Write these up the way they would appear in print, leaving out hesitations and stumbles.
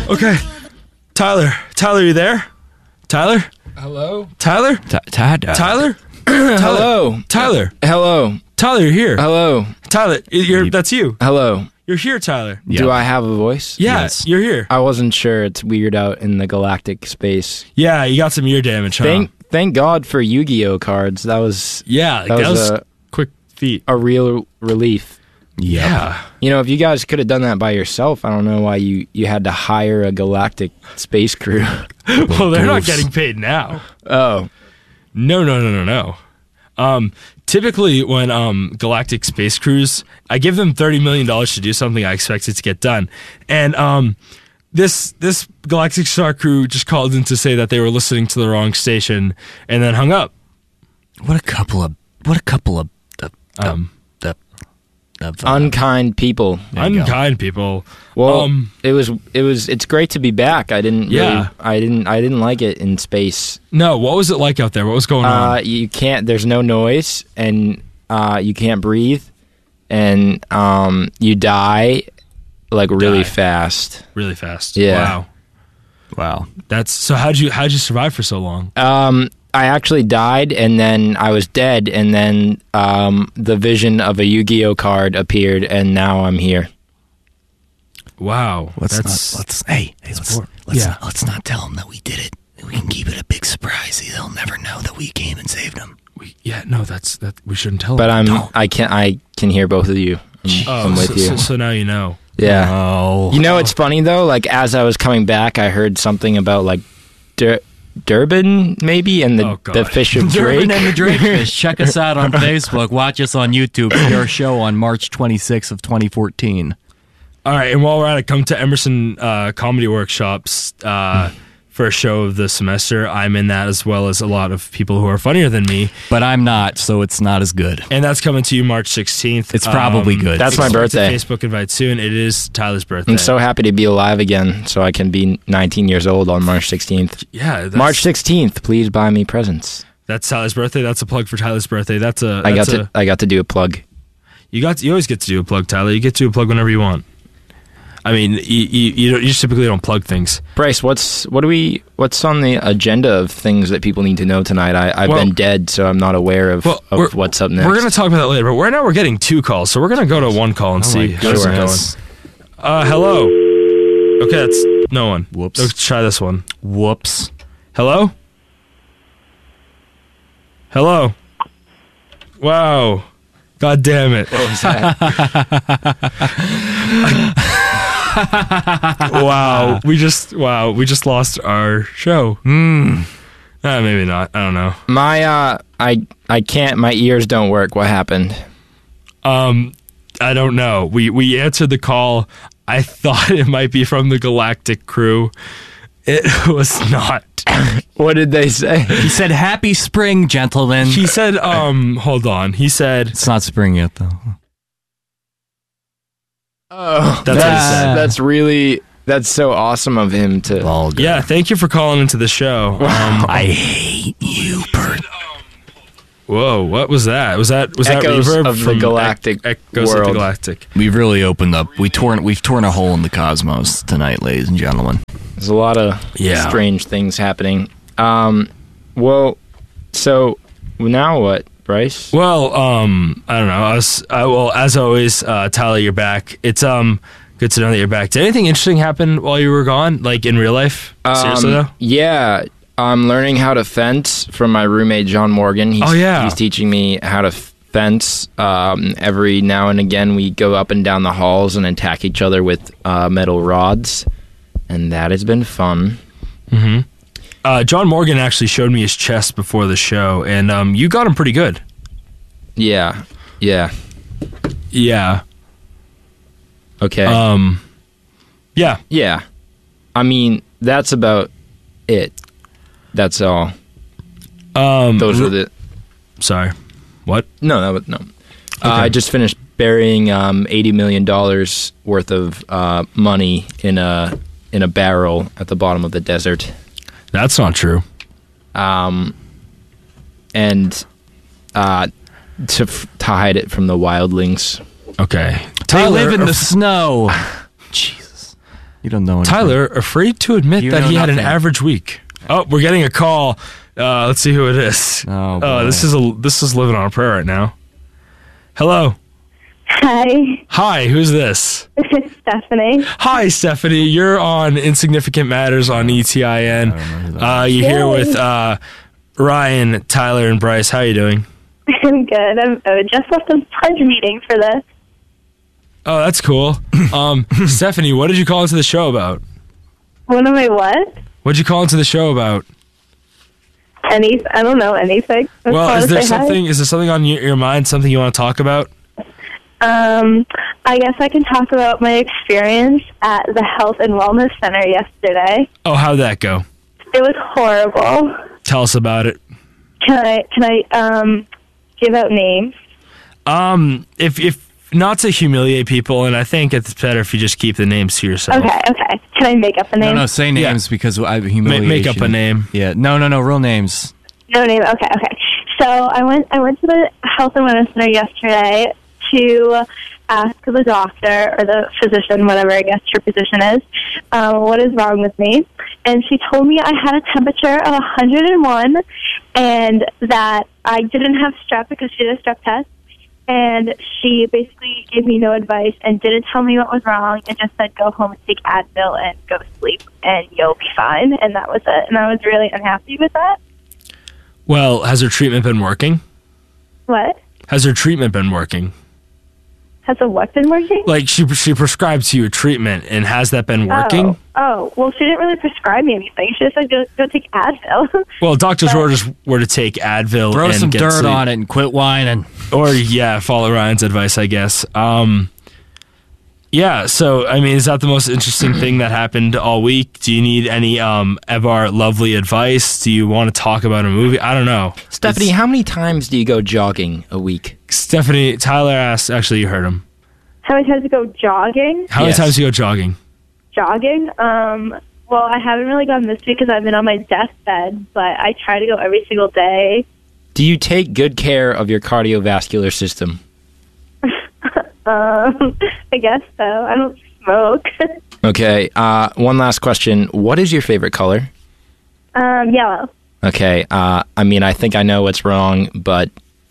Okay. Tyler, you there? Tyler? Hello? Tyler? Tyler? Hello? Tyler? Hello? Tyler, you're here. Hello? Tyler, that's you. Hello? You're here, Tyler. Yep. Do I have a voice? Yeah, Yes. you're here. I wasn't sure. It's weird out in the galactic space. Yeah, you got some ear damage, huh? Thank God for Yu-Gi-Oh cards. That was that was was a- quick feat. a real relief. Yeah. You know, if you guys could have done that by yourself, I don't know why you had to hire a galactic space crew. Well, they're not getting paid now. Oh. No. Typically, when galactic space crews, I give them $30 million to do something, I expect it to get done. And this galactic star crew just called in to say that they were listening to the wrong station and then hung up. What a couple of Unkind people. Unkind people. Well, it's great to be back. I didn't like it in space. No, what was it like out there? What was going on? There's no noise, and you can't breathe, and you die like really fast. Really fast. Yeah. Wow. That's so. How'd you survive for so long? I actually died, and then I was dead, and then the vision of a Yu-Gi-Oh card appeared, and now I'm here. Wow. Let's not tell them that we did it. We can keep it a big surprise. They'll never know that we came and saved them. We shouldn't tell But them. I can hear both of you. I'm with you. So now you know. Yeah. Oh. You know, it's funny though. Like as I was coming back, I heard something about like Durban maybe, and the fish of Drake. Durbin and the Drakefish. Check us out on Facebook. Watch us on YouTube. Your show on March 26th of 2014. All right, and while we're at it, come to Emerson Comedy Workshops for a show of the semester. I'm in that, as well as a lot of people who are funnier than me. But I'm not, so it's not as good. And that's coming to you March 16th. It's probably good. That's my birthday. Facebook invite soon. It is Tyler's birthday. I'm so happy to be alive again, so I can be 19 years old on March 16th. Yeah, March 16th. Please buy me presents. That's Tyler's birthday. That's a plug for Tyler's birthday. I got to do a plug. You always get to do a plug, Tyler. You get to do a plug whenever you want. I mean, you just typically don't plug things. Bryce, what's on the agenda of things that people need to know tonight? I've been dead, so I'm not aware of what's up next. We're going to talk about that later, but right now we're getting 2 calls, so we're going to go to 1 call and see how's it going. Hello. Okay, that's no one. Whoops. Let's try this one. Whoops. Hello? Hello? Wow. God damn it. What was that? We just lost our show. Maybe not. I don't know. I can't. My ears don't work. What happened? I don't know. We answered the call. I thought it might be from the Galactic crew. It was not. What did they say? He said, "Happy spring, gentlemen." He said, hold on. He said, it's not spring yet, though. Oh, That's what he said. That's so awesome of him to. All good. yeah, thank you for calling into the show. I hate you, Bert. Whoa, what was that? Was that Echoes reverb of the from galactic Echoes of world. the Galactic? We've really opened up. We've torn a hole in the cosmos tonight, ladies and gentlemen. There's a lot of strange things happening. Well, so now what, Bryce? Well, I don't know. As always, Tyler, you're back. It's good to know that you're back. Did anything interesting happen while you were gone, like in real life? Seriously though? Yeah, I'm learning how to fence from my roommate John Morgan. He's teaching me how to fence. Every now and again, we go up and down the halls and attack each other with metal rods, and that has been fun. Mm-hmm. John Morgan actually showed me his chest before the show, and you got him pretty good. Yeah. Yeah. Okay. Yeah. Yeah. I mean, that's about it. That's all. Those are the. Sorry. What? No. Okay. I just finished burying $80 million worth of money in a barrel at the bottom of the desert. That's not true. And to hide it from the wildlings. Okay. They live in the snow. Jesus. You don't know anything. Tyler, afraid to admit that he had an average week. Oh, we're getting a call. Let's see who it is. Oh, this is living on a prayer right now. Hello. Hi. Hi, who's this? This is Stephanie. Hi, Stephanie. You're on Insignificant Matters on ETIN. You're here with Ryan, Tyler, and Bryce. How are you doing? I'm good. I just left a punch meeting for this. Oh, that's cool. Stephanie, what did you call into the show about? What am I what? What did you call into the show about? I don't know anything. Well, is there something on your mind, something you want to talk about? I guess I can talk about my experience at the Health and Wellness Center yesterday. Oh, how'd that go? It was horrible. Tell us about it. Can I give out names? If not to humiliate people, and I think it's better if you just keep the names to yourself. Okay. Can I make up a name? No, say names because I humiliation. Make up a name. Yeah. No, real names. No name. Okay. So I went to the Health and Wellness Center yesterday to ask the doctor or the physician, whatever I guess your position is, what is wrong with me. And she told me I had a temperature of 101 and that I didn't have strep because she did a strep test. And she basically gave me no advice and didn't tell me what was wrong and just said, go home and take Advil and go sleep and you'll be fine. And that was it. And I was really unhappy with that. Well, has her treatment been working? What? Has her treatment been working? Has the what been working? Like, she prescribed to you a treatment, and has that been working? Oh, well, she didn't really prescribe me anything. She just said, go take Advil. Well, doctor's orders were to take Advil Throw and some get dirt sleep. on it and quit whining. Or, follow Ryan's advice, I guess. So, I mean, is that the most interesting thing that happened all week? Do you need any of our lovely advice? Do you want to talk about a movie? I don't know. Stephanie, how many times do you go jogging a week? Stephanie, Tyler asked, actually, you heard him. How many times do you go jogging? How many times do you go jogging? Jogging? Well, I haven't really gone this week because I've been on my deathbed, but I try to go every single day. Do you take good care of your cardiovascular system? I guess so. I don't smoke. Okay, one last question. What is your favorite color? Yellow. Okay, I mean, I think I know what's wrong, but...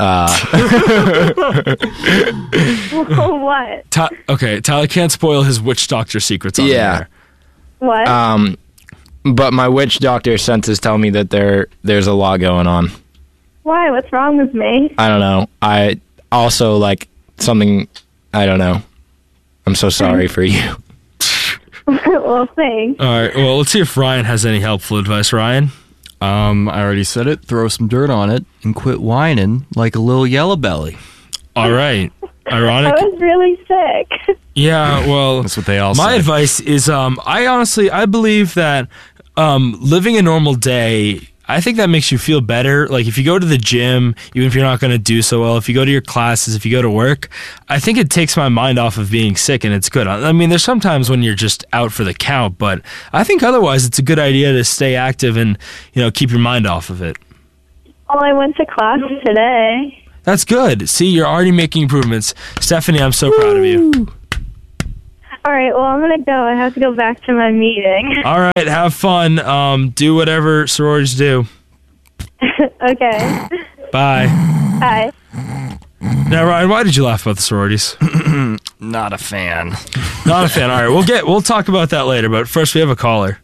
What? Okay, Tyler can't spoil his witch doctor secrets on there. What? But my witch doctor senses tell me that there's a lot going on. Why? What's wrong with me? I don't know. I also, something... I don't know. I'm so sorry for you. Well, thanks. All right. Well, let's see if Ryan has any helpful advice. Ryan? I already said it. Throw some dirt on it and quit whining like a little yellow belly. All right. Ironic. I was really sick. Yeah, well, that's what they all say. My advice is, I believe that living a normal day, I think that makes you feel better. Like, if you go to the gym, even if you're not going to do so well, if you go to your classes, if you go to work, I think it takes my mind off of being sick, and it's good. I mean, there's sometimes when you're just out for the count, but I think otherwise it's a good idea to stay active and, keep your mind off of it. Well, I went to class today. That's good. See, you're already making improvements. Stephanie, I'm so proud of you. All right, well, I'm going to go. I have to go back to my meeting. All right, have fun. Do whatever sororities do. Okay. Bye. Bye. Now, Ryan, why did you laugh about the sororities? Not a fan. Not a fan. All right, we'll talk about that later, but first we have a caller.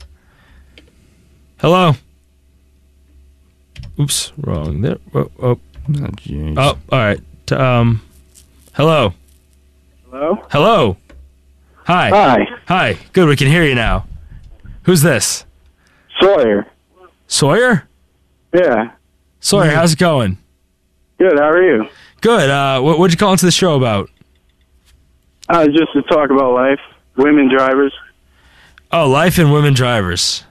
Hello. Oops, wrong there. Oh, jeez. Oh, all right. Hello. Hello? Hello. Hi. Hi. Hi. Good, we can hear you now. Who's this? Sawyer. Sawyer? Yeah. Sawyer, how's it going? Good, how are you? Good. What'd you call into the show about? Just to talk about life. Women drivers. Oh, life and women drivers.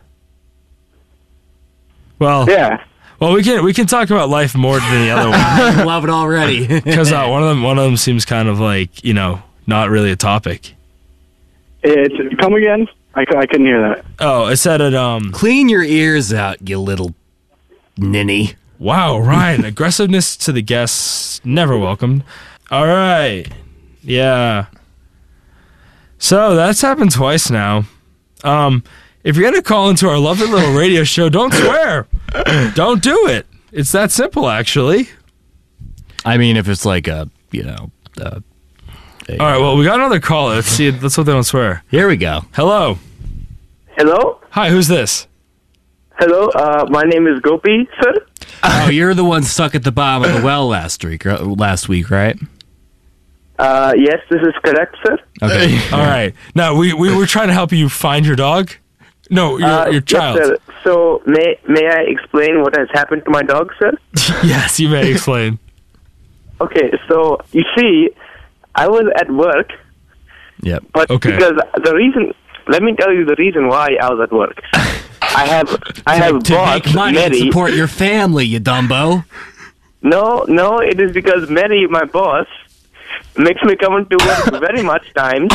Well, yeah. Well, we can talk about life more than the other one. I love it already. Because one of them seems kind of like, not really a topic. Come again? I couldn't hear that. Oh, I said it. Clean your ears out, you little ninny. Wow, Ryan, aggressiveness to the guests never welcomed. All right, yeah. So that's happened twice now. If you're gonna call into our lovely little radio show, don't swear. Don't do it. It's that simple, actually. I mean, if it's like a. All right. Well, we got another caller. Let's see. Let's hope they don't swear. Here we go. Hello. Hello? Hi. Who's this? Hello, my name is Gopi, sir. Oh, you're the one stuck at the bottom of the well last week, right? Yes, this is correct, sir. Okay. All right. Now, we were trying to help you find your dog. No, your child. Yes, sir. So, may I explain what has happened to my dog, sir? Yes, you may explain. Okay, so, you see, I was at work, Yep. but Okay. because let me tell you the reason why I was at work. I have To boss, make money and Mary. support your family, you dumbo. No, it is because Mary, my boss, makes me come into work very much times.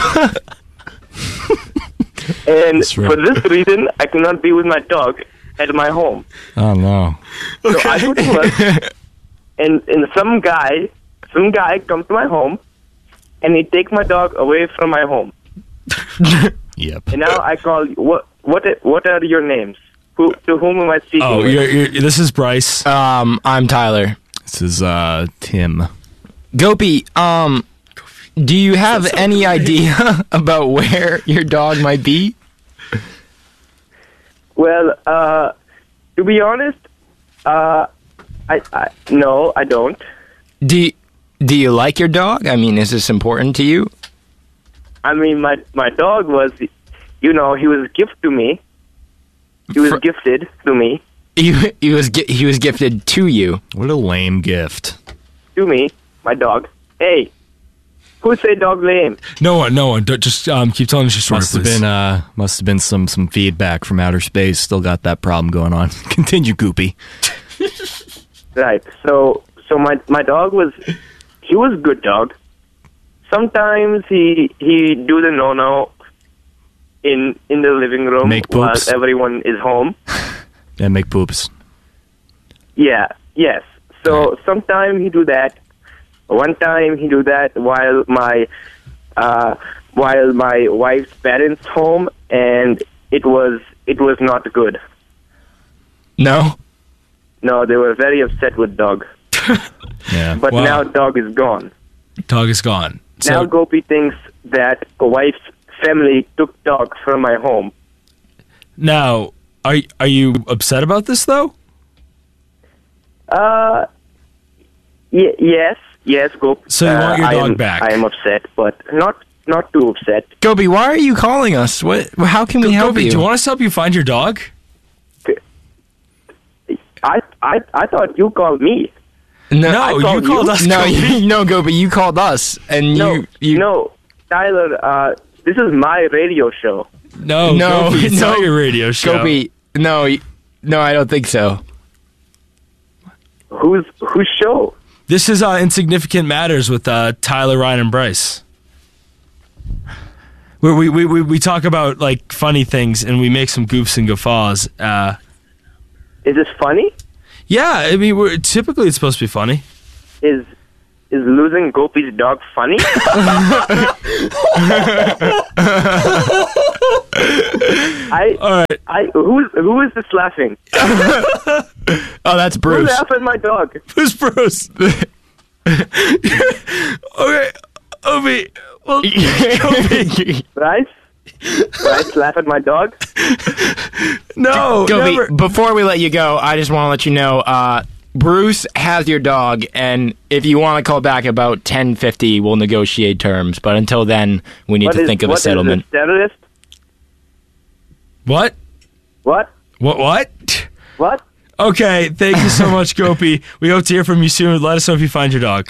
And true. for this reason, I cannot be with my dog at my home. Oh, no. So I go to work, and some guy comes to my home, and he takes my dog away from my home. Yep. And now I call you. What are your names? To whom am I speaking? Oh, with? this is Bryce. I'm Tyler. This is Tim. Gopi, do you have any idea about where your dog might be? Well, to be honest, no, I don't. Do you like your dog? I mean, is this important to you? I mean, my dog was, he was gifted to me. He was gifted to me. He was gifted to you. What a lame gift. To me, my dog. Hey, who say dog lame? No one. Don't, just keep telling us your story, Must have been some feedback from outer space. Still got that problem going on. Continue, Goopy. Right. So my dog was a good dog. Sometimes he do the no in the living room Make while poops. everyone is home. And make poops. Yeah. Yes. So sometimes he do that. One time he do that while my wife's parents home, and it was not good. No? No, they were very upset with dog. Yeah. But Wow. now dog is gone. Dog is gone. Now So, Gopi thinks that a wife's family took dog from my home. now, are you upset about this though? Yes, Gopi. So you want your dog back? I am upset, but not too upset. Gopi, why are you calling us? How can we help Gopi, you? do you want us to help you find your dog? I thought you called me. No, called you called you? us. No, Gopi. no, Gopi, you called us, and No, Tyler. This is my radio show. No, No, Gopi, it's no. not your radio show. Gopi, no, I don't think so. Whose show? This is Insignificant Matters with Tyler, Ryan, and Bryce. Where we talk about like funny things and we make some goofs and guffaws. Is this funny? Yeah, I mean, typically it's supposed to be funny. Is losing Gopi's dog funny? All right, Who is this laughing? Oh, that's Who Bruce. laughed at my dog? who's Bruce? Okay, Obi. Well, Bryce laugh at my dog? no, Gopi, never. before we let you go, I just want to let you know, Bruce has your dog, and if you want to call back about 10:50, we'll negotiate terms. But until then, we need to think of a settlement. Is this, terrorist? What? What? What? Okay, thank you so much, Gopi. We hope to hear from you soon. Let us know if you find your dog.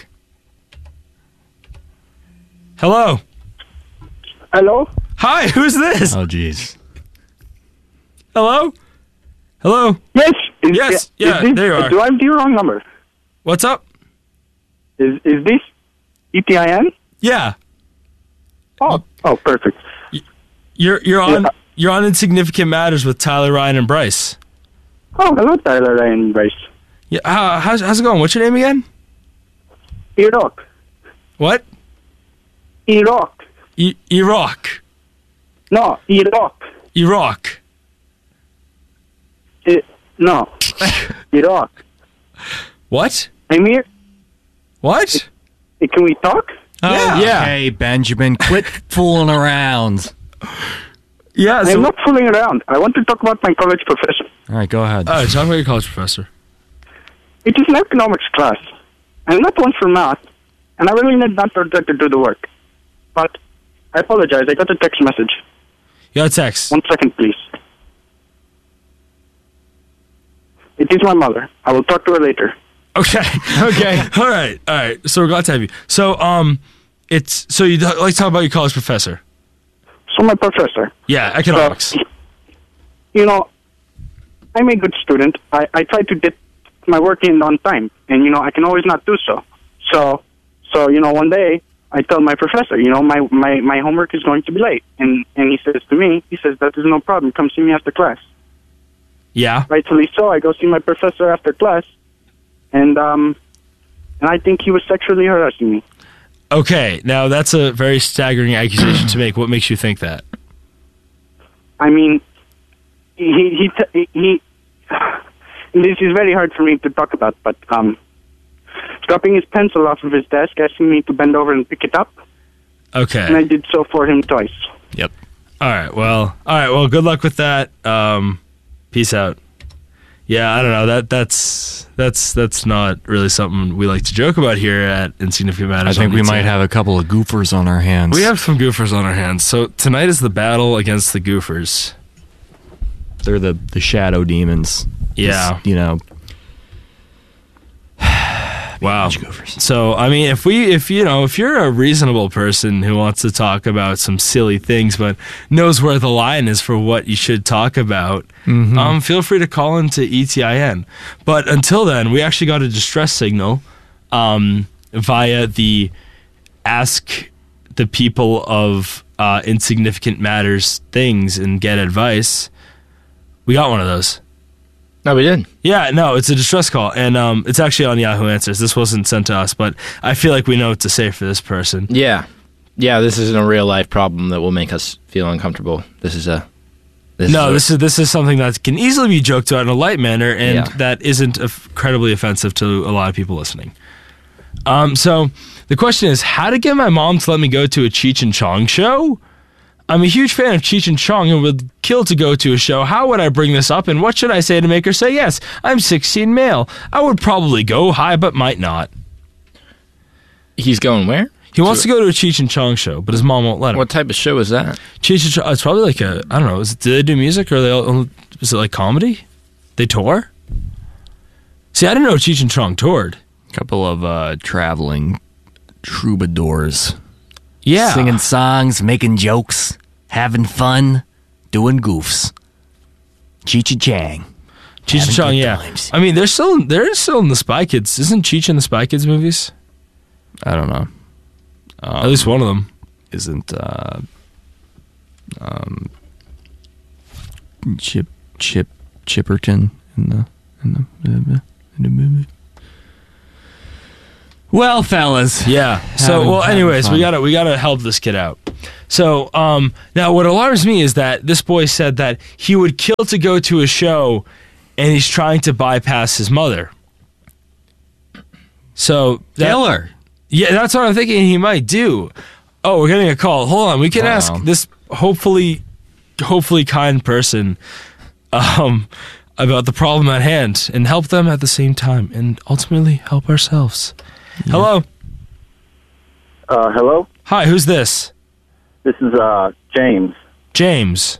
Hello. Hello? Hi, who's this? Oh, jeez. Hello? Hello? Yes. Yes, yeah, there you are. Do I have the wrong number? What's up? Is this EPIN? Yeah. Oh, perfect. You're on Insignificant Matters with Tyler, Ryan, and Bryce. Oh, hello, Tyler and Bryce. Yeah, how's it going? What's your name again? Iraq. What? Iraq. Iraq. No, Iraq. Iraq. No. Iraq. What? I'm here. What? Can we talk? Oh, Yeah. okay, Benjamin, quit fooling around. Yeah. I'm not fooling around. I want to talk about my college professor. All right, go ahead. Talk about your college professor. It is an economics class. I'm not one for math, and I really need not to do the work. But I apologize. I got a text message. You got a text. 1 second, please. It is my mother. I will talk to her later. Okay. Okay. All right. So we're glad to have you. So you like to talk about your college professor? So my professor. Yeah, economics. I'm a good student. I try to get my work in on time, and I can always not do so. So one day I tell my professor, my homework is going to be late, and he says to me, that is no problem. Come see me after class. Yeah. Rightfully so. I go see my professor after class, and I think he was sexually harassing me. Okay, now that's a very staggering accusation to make. What makes you think that? I mean, he this is very hard for me to talk about, but dropping his pencil off of his desk, asking me to bend over and pick it up. Okay. And I did so for him twice. Yep. All right. Well, good luck with that. Peace out. Yeah, I don't know. That's not really something we like to joke about here at Insignificant Matters. I think we might have a couple of goofers on our hands. We have some goofers on our hands. So tonight is the battle against the goofers. They're the shadow demons. Yeah. Just, wow. So I mean, if you're a reasonable person who wants to talk about some silly things but knows where the line is for what you should talk about, feel free to call into ETIN. But until then, we actually got a distress signal via the Ask the People of Insignificant Matters things and get advice. We got one of those. No, we didn't. Yeah, no, it's a distress call, and it's actually on Yahoo Answers. This wasn't sent to us, but I feel like we know what to say for this person. Yeah, this isn't a real life problem that will make us feel uncomfortable. This is something that can easily be joked about in a light manner, and that isn't incredibly offensive to a lot of people listening. So the question is, how to get my mom to let me go to a Cheech and Chong show? I'm a huge fan of Cheech and Chong and would kill to go to a show. How would I bring this up, and what should I say to make her say yes? I'm 16 male. I would probably go high, but might not. He's going where? He wants to go to a Cheech and Chong show, but his mom won't let him. What type of show is that? Cheech and Chong, it's probably like I don't know, do they do music, or is it like comedy? They tour? See, I didn't know Cheech and Chong toured. A couple of traveling troubadours. Yeah. Singing songs, making jokes, having fun, doing goofs. Cheech and Chang. Cheech and Chong, yeah. Times. I mean, they're still in the Spy Kids. Isn't Cheech in the Spy Kids movies? I don't know. At least one of them. Isn't Chipperton in the movie? Well, fellas. Yeah. So, anyways, we gotta help this kid out. So, now what alarms me is that this boy said that he would kill to go to a show, and he's trying to bypass his mother. So, Killer. Yeah, that's what I'm thinking he might do. Oh, we're getting a call. Hold on, we can ask this hopefully kind person about the problem at hand and help them at the same time, and ultimately help ourselves. Yeah. Hello. Hello? Hi, who's this? This is James. James,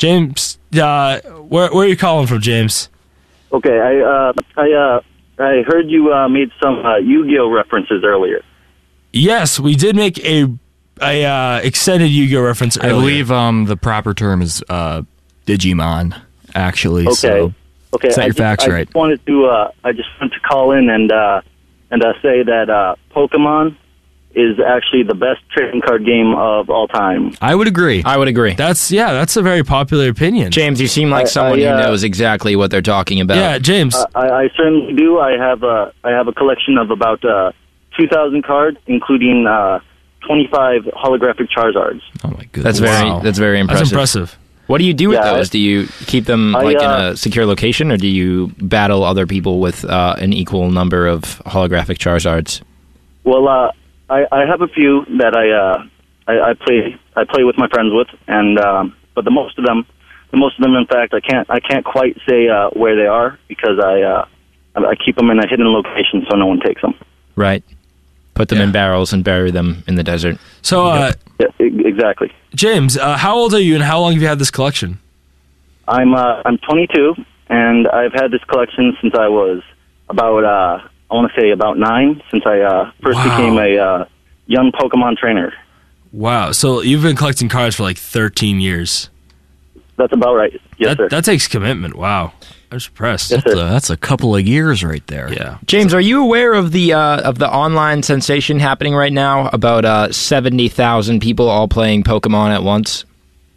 where are you calling from, James? Okay, I heard you made some Yu-Gi-Oh references earlier. Yes, we did make a extended Yu-Gi-Oh reference earlier. I believe the proper term is Digimon, actually. Okay. So set your facts right. I just wanted to call in and say that Pokemon is actually the best trading card game of all time. I would agree. That's a very popular opinion. James, you seem like someone who knows exactly what they're talking about. Yeah, James. I certainly do. I have a collection of about 2,000 cards, including 25 holographic Charizards. Oh my goodness! That's very impressive. That's impressive. What do you do with those? Do you keep them in a secure location, or do you battle other people with an equal number of holographic Charizards? Well, I have a few that I play with my friends with, and but the most of them, in fact, I can't quite say where they are because I keep them in a hidden location so no one takes them. Right. Put them in barrels and bury them in the desert. So, yeah, exactly. James, how old are you, and how long have you had this collection? I'm 22, and I've had this collection since I was about I want to say about 9, since I first became a young Pokemon trainer. Wow! So you've been collecting cards for like 13 years. That's about right. Yes, sir. That takes commitment. Wow. I'm impressed. Yes, that's a couple of years right there. Yeah. James, are you aware of the online sensation happening right now about 70,000 people all playing Pokemon at once?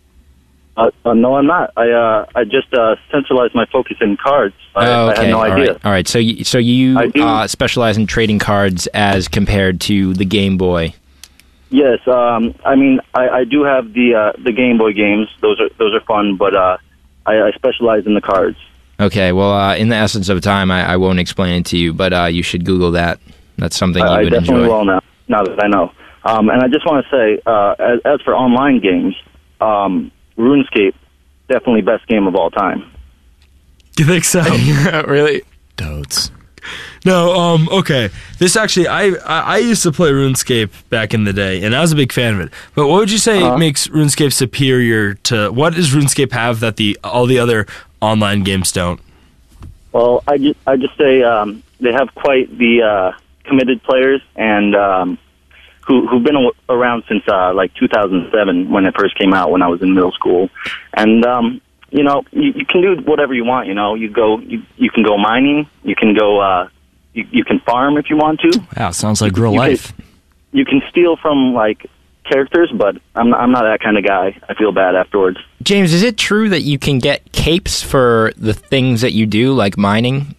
No, I'm not. I just centralized my focus in cards. I had no idea. All right. So you specialize in trading cards as compared to the Game Boy. Yes. I mean, I do have the Game Boy games. Those are fun, but I specialize in the cards. Okay, well, in the essence of time, I won't explain it to you, but you should Google that. That's something you would enjoy. I definitely will now that I know. And I just want to say, as for online games, RuneScape, definitely best game of all time. You think so? Really? Totes. No, okay. This actually, I used to play RuneScape back in the day, and I was a big fan of it. But what would you say makes RuneScape superior to, what does RuneScape have that all the other online games don't? Well, I just say they have quite the committed players, and who've been around since like 2007 when it first came out when I was in middle school, and you know, you can do whatever you want. You know, you can go mining, you can go you can farm if you want to. Wow, sounds like real life. You can steal from like characters, but I'm not that kind of guy. I feel bad afterwards. James, is it true that you can get capes for the things that you do, like mining?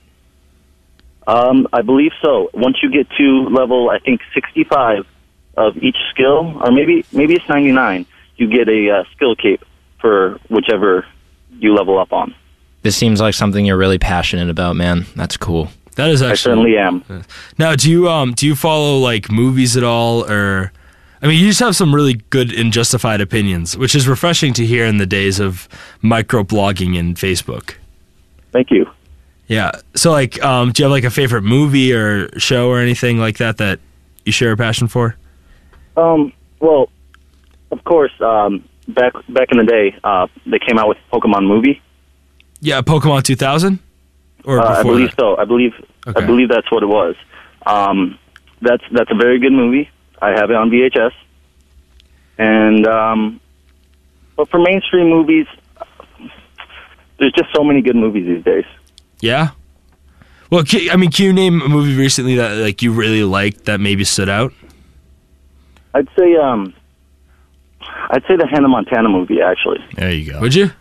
I believe so. Once you get to level, I think 65 of each skill, or maybe it's 99, you get a skill cape for whichever you level up on. This seems like something you're really passionate about, man. That's cool. That is actually. I certainly am. Now, do you follow like movies at all, or? I mean, you just have some really good and justified opinions, which is refreshing to hear in the days of microblogging and Facebook. Thank you. Yeah. So, like, do you have like a favorite movie or show or anything like that you share a passion for? Well, of course, back in the day, they came out with a Pokemon movie. Yeah, Pokemon 2000? Or before I believe that? so. I believe that's what it was. That's a very good movie. I have it on VHS. And but for mainstream movies, there's just so many good movies these days. Yeah. Well, can you name a movie recently that like you really liked that maybe stood out? I'd say the Hannah Montana movie, actually. There you go. Would you?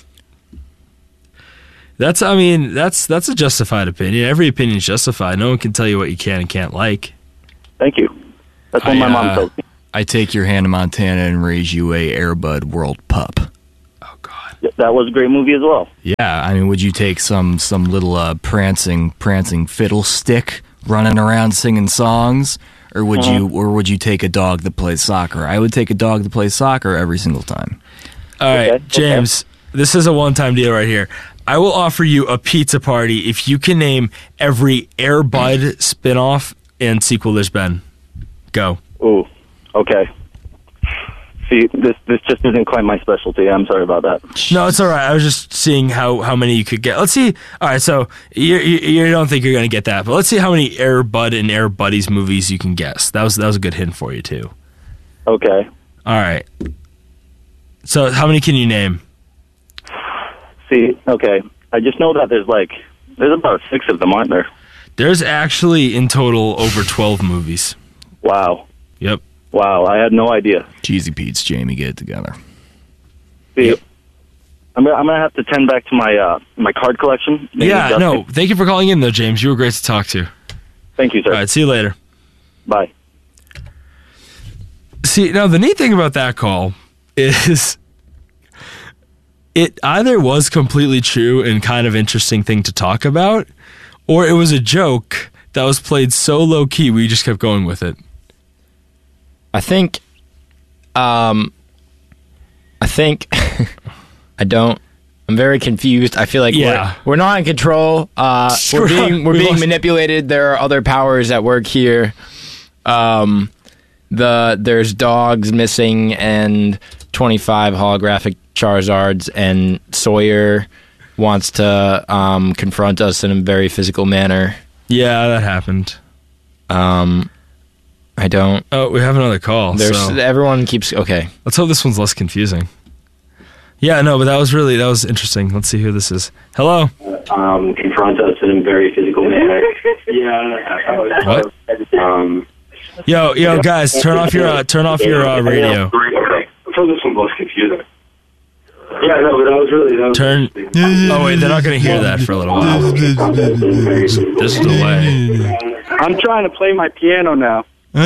That's a justified opinion. Every opinion is justified. No one can tell you what you can and can't like. Thank you. That's what my mom told me. I take your Hannah Montana and raise you a Airbud World Pup. Oh God, that was a great movie as well. Yeah, I mean, would you take some little prancing fiddlestick running around singing songs, or would you take a dog that plays soccer? I would take a dog that plays soccer every single time. All right, James, this is a one-time deal right here. I will offer you a pizza party if you can name every Air Bud spinoff and sequel there's been. Go. Ooh, okay. See, this just isn't quite my specialty. I'm sorry about that. No, it's all right. I was just seeing how many you could get. Let's see. All right, so you don't think you're going to get that, but let's see how many Air Bud and Air Buddies movies you can guess. That was a good hint for you too. Okay. All right. So how many can you name? See, okay. I just know that there's about 6 of them, aren't there? There's actually in total over 12 movies. Wow. Yep. Wow, I had no idea. Cheesy Pete's, Jamie, get it together. See, yep. I'm gonna have to tend back to my card collection. Yeah, no. Thank you for calling in, though, James. You were great to talk to. Thank you, sir. All right, see you later. Bye. See, now the neat thing about that call is it either was completely true and kind of interesting thing to talk about, or it was a joke that was played so low key we just kept going with it. I think I don't. I'm very confused. I feel like we're not in control. We're being manipulated. There are other powers at work here. There's dogs missing and 25 holographic Charizards, and Sawyer wants to confront us in a very physical manner. Yeah, that happened. I don't. Oh, we have another call. Everyone keeps... Okay. Let's hope this one's less confusing. Yeah, no, but that was interesting. Let's see who this is. Hello? Confront us in a very physical manner. What? Yo, guys, turn off your radio. Okay. So this one's less confusing. Yeah, no, but that was Turn... Oh, wait, they're not going to hear that for a little while. There's a delay. I'm trying to play my piano now.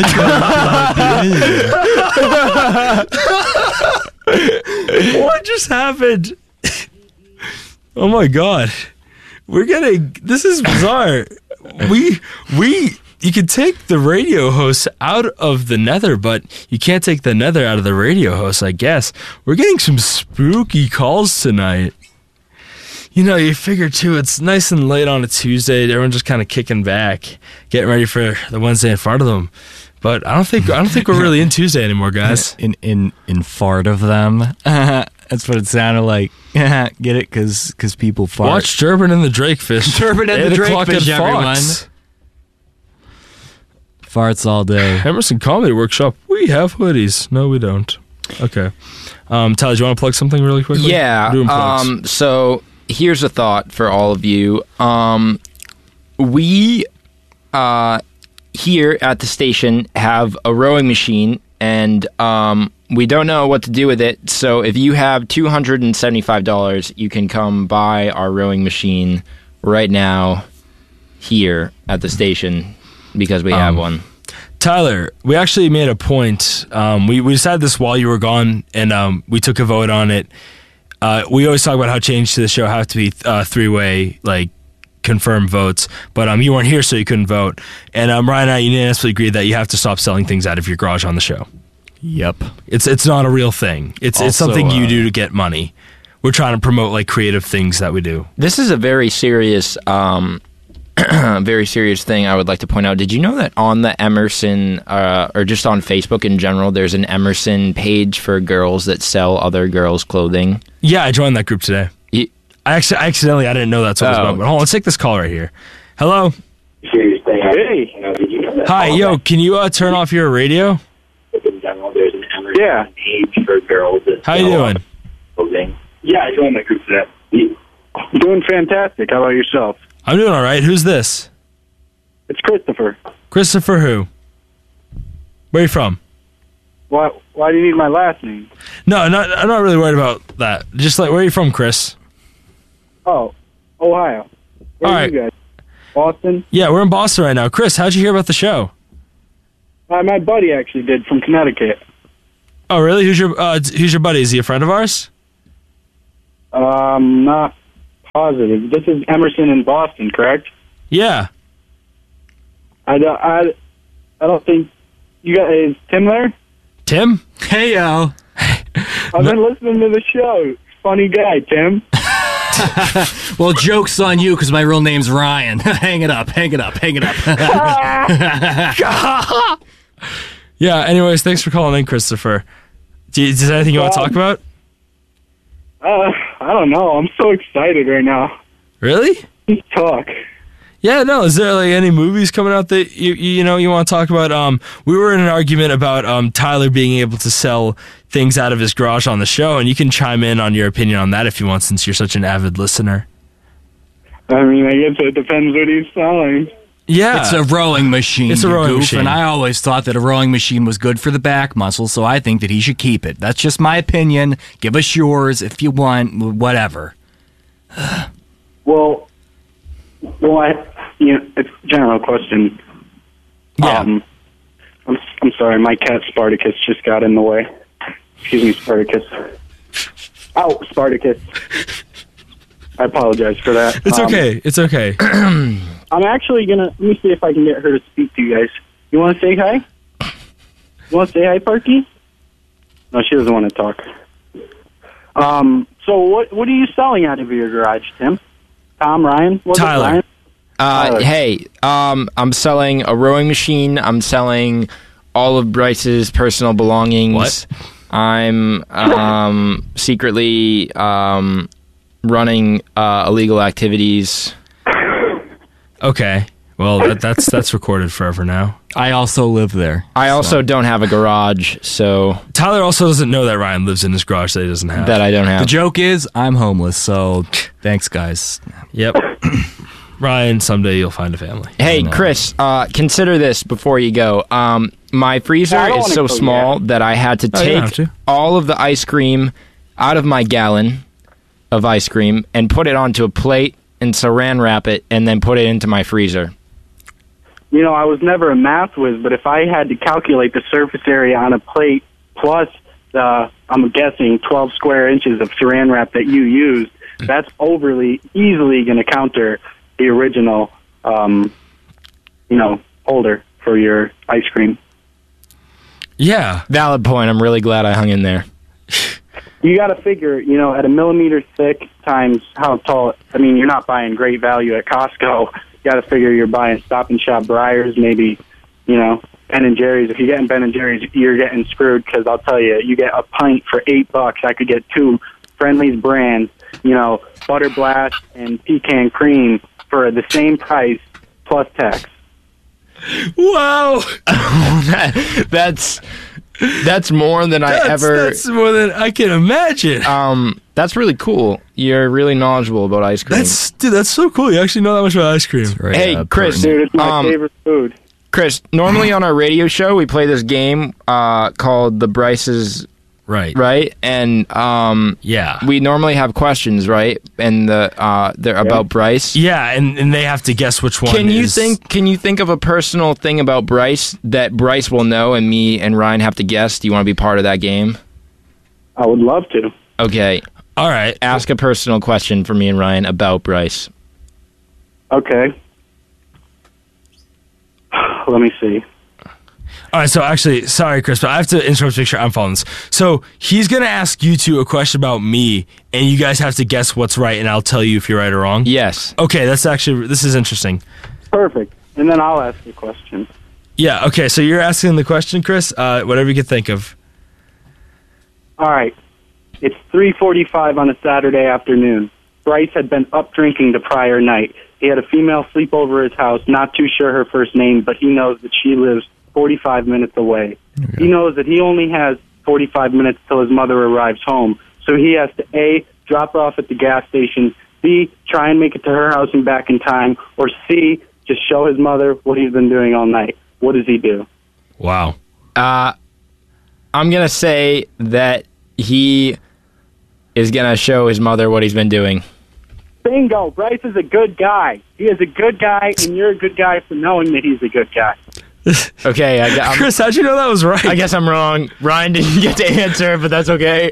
What just happened? Oh my god. This is bizarre. You can take the radio host out of the nether, but you can't take the nether out of the radio host, I guess. We're getting some spooky calls tonight. You know, you figure too, it's nice and late on a Tuesday. Everyone's just kind of kicking back, getting ready for the Wednesday in front of them. But I don't think we're really in Tuesday anymore, guys. In fart of them. That's what it sounded like. Get it? Because people fart. Watch Durbin and the Drakefish. Durbin and the Drakefish, everyone. Farts all day. Emerson Comedy Workshop. We have hoodies. No, we don't. Okay. Tyler, do you want to plug something really quickly? Yeah. So here's a thought for all of you. We here at the station have a rowing machine, and we don't know what to do with it. So if you have $275, you can come buy our rowing machine right now here at the station, because we have one. Tyler, we actually made a point. We decided this while you were gone, and we took a vote on it. We always talk about how changes to the show have to be three-way, like, confirmed votes, but you weren't here, so you couldn't vote. And Ryan and I unanimously agreed that you have to stop selling things out of your garage on the show. Yep. It's not a real thing. It's something you do to get money. We're trying to promote like creative things that we do. This is a very serious very serious thing I would like to point out. Did you know that on the Emerson, or just on Facebook in general, there's an Emerson page for girls that sell other girls' clothing? Yeah, I joined that group today. I accidentally, I didn't know that's what it was about. But hold on, let's take this call right here. Hello? Hey. Hi, yo, can you turn off your radio? Yeah. How you doing? Yeah, I joined that group today. Doing fantastic. How about yourself? I'm doing all right. Who's this? It's Christopher. Christopher who? Where are you from? Why do you need my last name? No, I'm not really worried about that. Just like, where are you from, Chris? Oh, Ohio. Where are you guys? Boston? Yeah, we're in Boston right now. Chris, how'd you hear about the show? My buddy actually did, from Connecticut. Oh, really? Who's your buddy? Is he a friend of ours? Not positive. This is Emerson in Boston, correct? Yeah. I don't think you got. Is Tim there? Tim? Hey, yo. I've been listening to the show. Funny guy, Tim. Well, joke's on you because my real name's Ryan. Hang it up. Yeah, anyways, thanks for calling in, Christopher. Is there anything you want to talk about? I don't know. I'm so excited right now. Really? Just talk. Yeah, no. Is there like any movies coming out that you want to talk about? We were in an argument about Tyler being able to sell things out of his garage on the show, and you can chime in on your opinion on that if you want, since you're such an avid listener. I mean, I guess it depends what he's selling. Yeah. It's a rowing machine. It's a rowing machine. And I always thought that a rowing machine was good for the back muscles, so I think that he should keep it. That's just my opinion. Give us yours if you want, whatever. Well, it's a general question. Yeah. I'm sorry, my cat Spartacus just got in the way. Excuse me, Spartacus. Oh, Spartacus. I apologize for that. It's okay. It's okay. I'm actually gonna. Let me see if I can get her to speak to you guys. You want to say hi? You want to say hi, Parky? No, she doesn't want to talk. So what are you selling out of your garage, Tim? Tom, Ryan? Tyler. Ryan? Hey, I'm selling a rowing machine. I'm selling all of Bryce's personal belongings. What? I'm secretly running illegal activities. Okay. Well, that's recorded forever now. I also live there. I also don't have a garage, so Tyler also doesn't know that Ryan lives in his garage that he doesn't have. that I don't have. The joke is, I'm homeless, so thanks, guys. Yep. Ryan, someday you'll find a family. Hey, Chris, consider this before you go. My freezer is so small that I had to take all of the ice cream out of my gallon of ice cream and put it onto a plate and saran wrap it and then put it into my freezer. You know, I was never a math whiz, but if I had to calculate the surface area on a plate plus I'm guessing 12 square inches of saran wrap that you used, that's easily going to counter the original, holder for your ice cream. Yeah. Valid point. I'm really glad I hung in there. You got to figure, at a millimeter thick times how tall. I mean, you're not buying great value at Costco. You got to figure you're buying Stop and Shop Breyers, maybe, Ben and Jerry's. If you're getting Ben and Jerry's, you're getting screwed because I'll tell you, you get a pint for $8. I could get 2 Friendly's brands, Butter Blast and Pecan Cream for the same price plus tax. Wow. That's more than That's more than I can imagine. That's really cool. You're really knowledgeable about ice cream. That's so cool. You actually know that much about ice cream. Right, hey, Chris. Dude, it's my favorite food. Chris, normally on our radio show, we play this game called The Bryce's... Right? And we normally have questions, right? And they're about Bryce. Yeah, and they have to guess which one Can you think of a personal thing about Bryce that Bryce will know and me and Ryan have to guess? Do you want to be part of that game? I would love to. Okay. All right. Ask a personal question for me and Ryan about Bryce. Okay. Let me see. All right, so actually, sorry, Chris, but I have to interrupt to make sure I'm following this. So he's going to ask you two a question about me, and you guys have to guess what's right, and I'll tell you if you're right or wrong? Yes. Okay, this is interesting. Perfect. And then I'll ask the question. Yeah, okay, so you're asking the question, Chris? Whatever you can think of. All right. It's 3:45 on a Saturday afternoon. Bryce had been up drinking the prior night. He had a female sleep over his house, not too sure her first name, but he knows that she lives 45 minutes away. Okay. He knows that he only has 45 minutes till his mother arrives home. So he has to A, drop her off at the gas station, B, try and make it to her house and back in time, or C, just show his mother what he's been doing all night. What does he do? Wow. I'm going to say that he is going to show his mother what he's been doing. Bingo. Bryce is a good guy. He is a good guy, and you're a good guy for knowing that he's a good guy. Okay, Chris, how'd you know that was right? I guess I'm wrong. Ryan didn't get to answer, but that's okay.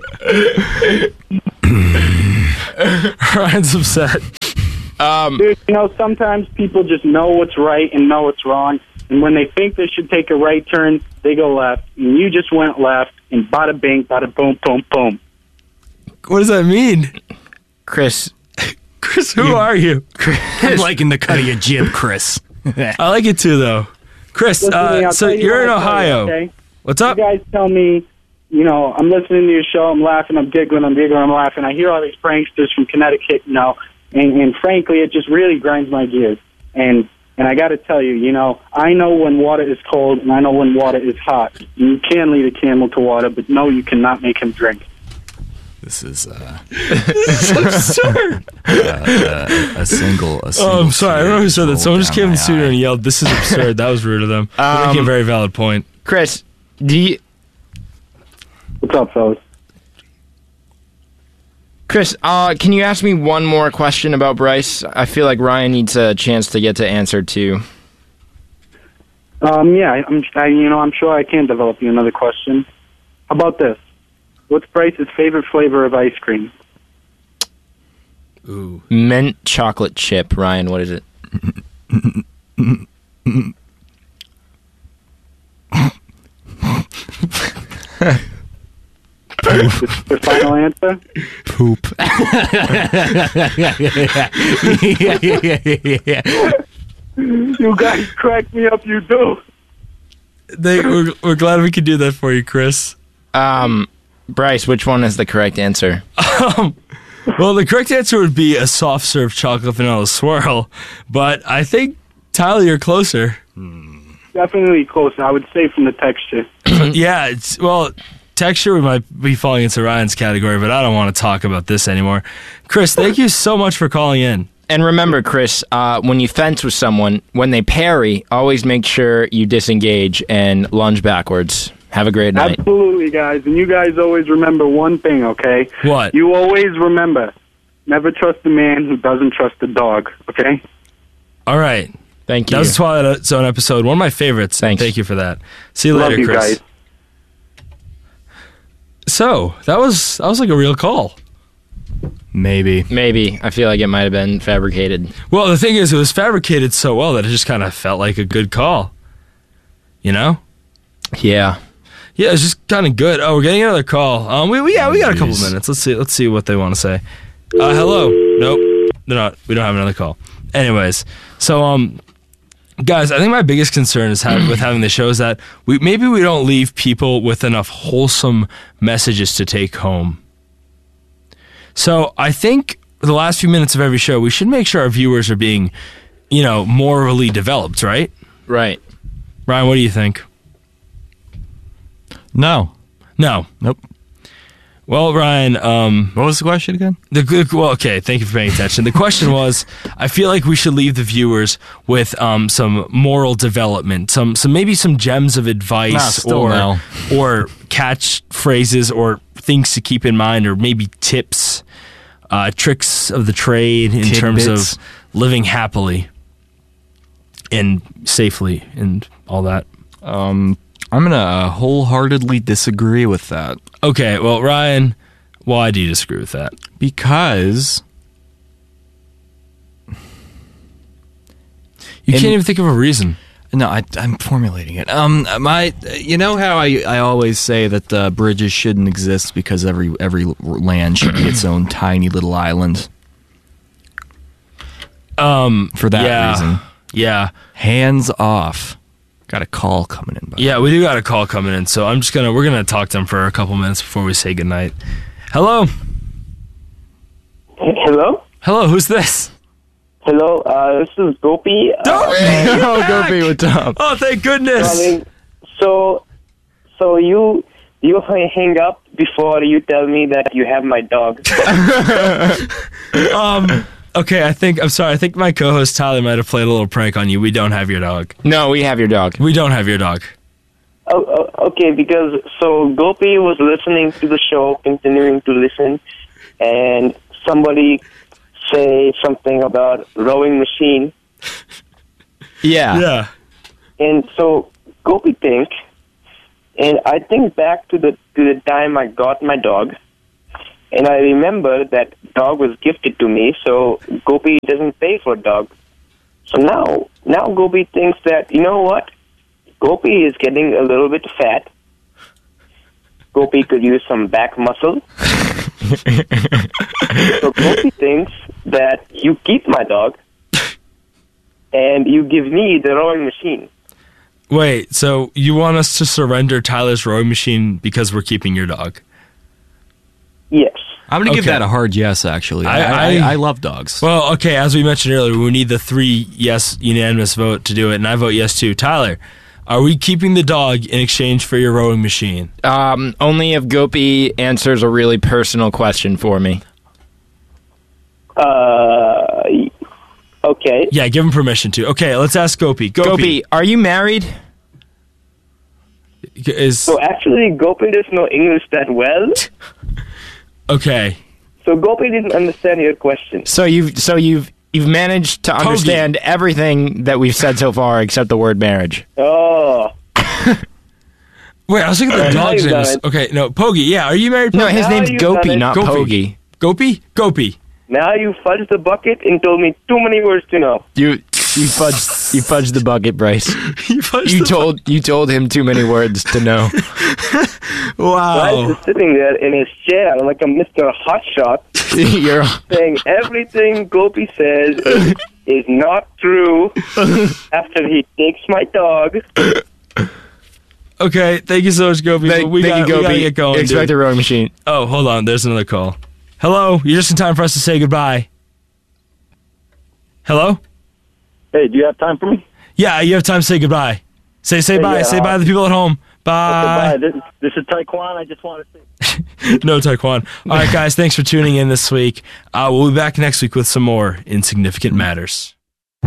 Ryan's upset. Dude, sometimes people just know what's right and know what's wrong, and when they think they should take a right turn, they go left, and you just went left, and bada bing, bada boom, boom, boom. What does that mean? Chris, who are you? Chris. I'm liking the cut of your jib, Chris. I like it too, though. Chris, so you're in Ohio. Okay? What's up? You guys tell me, I'm listening to your show, I'm laughing, I'm giggling, I'm laughing. I hear all these pranksters from Connecticut, and frankly, it just really grinds my gears. And I got to tell you, I know when water is cold, and I know when water is hot. You can lead a camel to water, but no, you cannot make him drink. This is absurd. A single. Oh, I'm sorry. I don't know who said that. Someone just came in the studio and yelled, "This is absurd." That was rude of them. They're making a very valid point. Chris, what's up, fellas? Chris, can you ask me one more question about Bryce? I feel like Ryan needs a chance to get to answer too. Yeah, I'm sure I can develop you another question. How about this? What's Bryce's favorite flavor of ice cream? Ooh. Mint chocolate chip. Ryan, what is it? The final answer? Poop. You guys crack me up, you do. We're glad we could do that for you, Chris. Bryce, which one is the correct answer? Well, the correct answer would be a soft serve chocolate vanilla swirl, but I think, Tyler, you're closer. Definitely closer, I would say, from the texture. Yeah, texture might be falling into Ryan's category, but I don't want to talk about this anymore. Chris, thank you so much for calling in. And remember, Chris, when you fence with someone, when they parry, always make sure you disengage and lunge backwards. Have a great night. Absolutely, guys. And you guys always remember one thing, okay? What? You always remember, never trust a man who doesn't trust a dog, okay? All right. Thank you. That was a Twilight Zone episode. One of my favorites. Thanks. Thank you for that. See you Love later, you Chris. guys. So, that was like a real call. Maybe. I feel like it might have been fabricated. Well, the thing is, it was fabricated so well that it just kind of felt like a good call. You know? Yeah. Yeah, it's just kind of good. Oh, we're getting another call. We got a couple minutes. Let's see what they want to say. Hello. Nope. They're not. We don't have another call. Anyways, so guys, I think my biggest concern is with having the show is that we don't leave people with enough wholesome messages to take home. So I think the last few minutes of every show, we should make sure our viewers are being, morally developed, right? Right. Ryan, what do you think? No. Nope. Well, Ryan, what was the question again? Okay, thank you for paying attention. The question was, I feel like we should leave the viewers with some moral development, maybe some gems of advice or catchphrases or things to keep in mind, or maybe tips, tricks of the trade in terms of living happily and safely and all that. I'm going to wholeheartedly disagree with that. Okay, well, Ryan, why do you disagree with that? Because you can't even think of a reason. No, I'm formulating it. You know how I always say that bridges shouldn't exist because every land should be its own tiny little island. For that reason. Yeah. Hands off. Got a call coming in. Yeah, we do got a call coming in, so we're gonna talk to him for a couple minutes before we say goodnight. Hello. Hello. Hello. Who's this? Hello. This is Gopi. Gopi, what's up? Oh, thank goodness. So you hang up before you tell me that you have my dog. Okay, I think my co-host Tyler might have played a little prank on you. We don't have your dog. No, we have your dog. We don't have your dog. Oh, okay, because Gopi was listening to the show, continuing to listen, and somebody say something about rowing machine. Yeah. And so Gopi think, and I think back to the time I got my dog. And I remember that dog was gifted to me, so Gopi doesn't pay for dog. So now Gopi thinks that, you know what? Gopi is getting a little bit fat. Gopi could use some back muscle. So Gopi thinks that you keep my dog and you give me the rowing machine. Wait, so you want us to surrender Tyler's rowing machine because we're keeping your dog? Yes. I'm going to give that a hard yes, actually. I love dogs. Well, okay, as we mentioned earlier, we need the 3 yes unanimous vote to do it, and I vote yes too. Tyler, are we keeping the dog in exchange for your rowing machine? Only if Gopi answers a really personal question for me. Okay. Yeah, give him permission to. Okay, let's ask Gopi. Gopi, are you married? So actually, Gopi doesn't know English that well. Okay. So Gopi didn't understand your question. So you've managed to understand everything that we've said so far except the word marriage. Oh. Wait, I was thinking the dog's name. Okay, no, Pogi. Yeah, are you married? Pogi? No, his name's Gopi, not Pogi. Gopi? Gopi. Now you fudged the bucket and told me too many words to know. You fudged the bucket, Bryce. You told him too many words to know. Wow. Bryce is sitting there in his chair like a Mr. Hotshot, saying everything Gopi says is not true after he takes my dog. Okay, thank you so much, Gopi. Thank you, Gopi. We gotta get going, Expect dude. a rowing machine. Oh, hold on. There's another call. Hello? You're just in time for us to say goodbye. Hello? Hey, do you have time for me? Yeah, you have time to say goodbye. Say bye. Yeah, say bye to the people at home. Bye. Okay, bye. This is Taekwon. I just want to say... No, Taekwon. All right, guys, thanks for tuning in this week. We'll be back next week with some more Insignificant Matters.